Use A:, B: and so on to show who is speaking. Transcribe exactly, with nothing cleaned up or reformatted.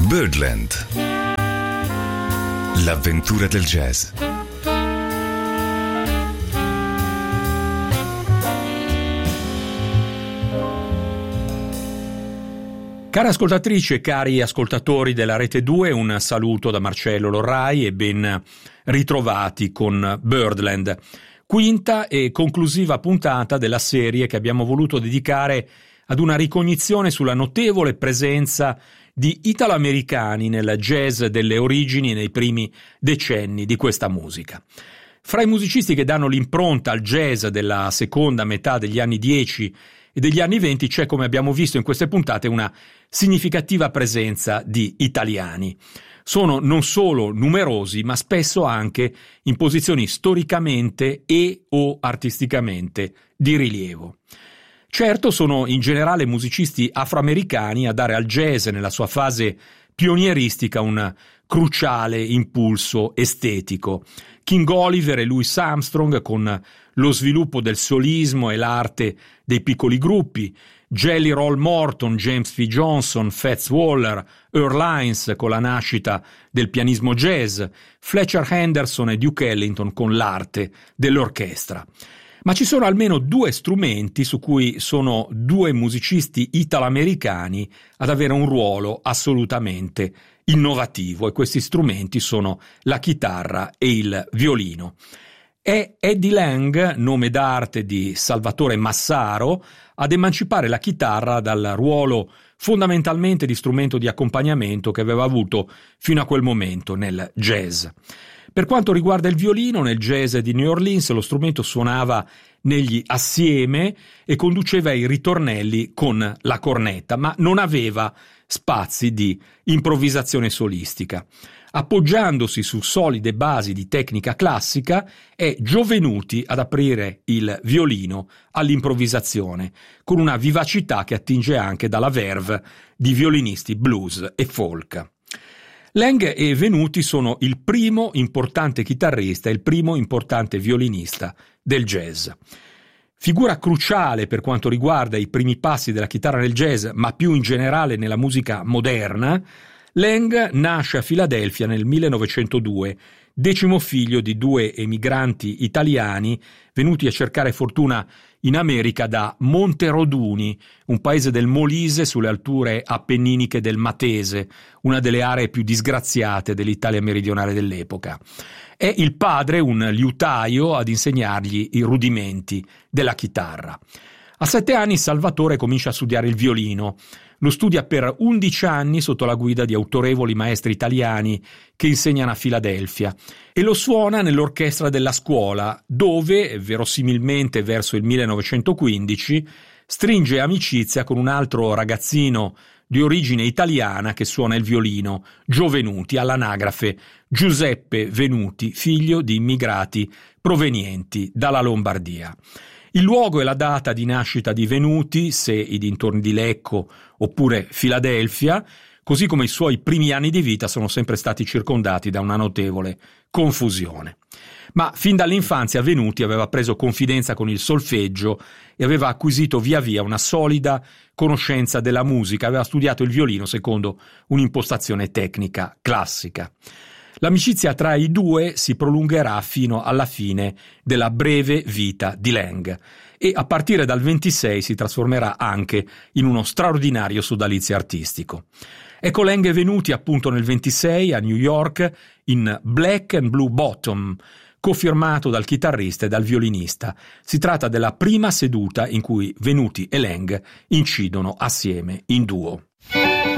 A: Birdland. L'avventura del jazz.
B: Care ascoltatrici e cari ascoltatori della Rete due, un saluto da Marcello Lorrai e ben ritrovati con Birdland, quinta e conclusiva puntata della serie che abbiamo voluto dedicare ad una ricognizione sulla notevole presenza di italoamericani nel jazz delle origini nei primi decenni di questa musica. Fra i musicisti che danno l'impronta al jazz della seconda metà degli anni dieci e degli anni venti c'è, come abbiamo visto in queste puntate, una significativa presenza di italiani. Sono non solo numerosi, ma spesso anche in posizioni storicamente e o artisticamente di rilievo. Certo, sono in generale musicisti afroamericani a dare al jazz nella sua fase pionieristica un cruciale impulso estetico. King Oliver e Louis Armstrong con lo sviluppo del solismo e l'arte dei piccoli gruppi, Jelly Roll Morton, James P. Johnson, Fats Waller, Earl Hines con la nascita del pianismo jazz, Fletcher Henderson e Duke Ellington con l'arte dell'orchestra. Ma ci sono almeno due strumenti su cui sono due musicisti italoamericani ad avere un ruolo assolutamente innovativo, e questi strumenti sono la chitarra e il violino. È Eddie Lang, nome d'arte di Salvatore Massaro, ad emancipare la chitarra dal ruolo fondamentalmente di strumento di accompagnamento che aveva avuto fino a quel momento nel jazz. Per quanto riguarda il violino, nel jazz di New Orleans lo strumento suonava negli assieme e conduceva i ritornelli con la cornetta, ma non aveva spazi di improvvisazione solistica. Appoggiandosi su solide basi di tecnica classica, è Giovenuti ad aprire il violino all'improvvisazione, con una vivacità che attinge anche dalla verve di violinisti blues e folk. Lang e Venuti sono il primo importante chitarrista e il primo importante violinista del jazz. Figura cruciale per quanto riguarda i primi passi della chitarra nel jazz, ma più in generale nella musica moderna, Lang nasce a Filadelfia nel millenovecentodue, decimo figlio di due emigranti italiani venuti a cercare fortuna in America da Monteroduni, un paese del Molise sulle alture appenniniche del Matese, una delle aree più disgraziate dell'Italia meridionale dell'epoca. È il padre, un liutaio, ad insegnargli i rudimenti della chitarra. A sette anni Salvatore comincia a studiare il violino. Lo studia per undici anni sotto la guida di autorevoli maestri italiani che insegnano a Filadelfia e lo suona nell'orchestra della scuola, dove, verosimilmente verso il millenovecentoquindici, stringe amicizia con un altro ragazzino di origine italiana che suona il violino, Giovenuti, all'anagrafe Giuseppe Venuti, figlio di immigrati provenienti dalla Lombardia. Il luogo e la data di nascita di Venuti, se i dintorni di Lecco oppure Filadelfia, così come i suoi primi anni di vita, sono sempre stati circondati da una notevole confusione. Ma fin dall'infanzia Venuti aveva preso confidenza con il solfeggio e aveva acquisito via via una solida conoscenza della musica, aveva studiato il violino secondo un'impostazione tecnica classica. L'amicizia tra i due si prolungherà fino alla fine della breve vita di Lang e a partire dal ventisei si trasformerà anche in uno straordinario sodalizio artistico. Ecco Lang e Venuti appunto nel ventisei a New York in Black and Blue Bottom, cofirmato dal chitarrista e dal violinista. Si tratta della prima seduta in cui Venuti e Lang incidono assieme in duo.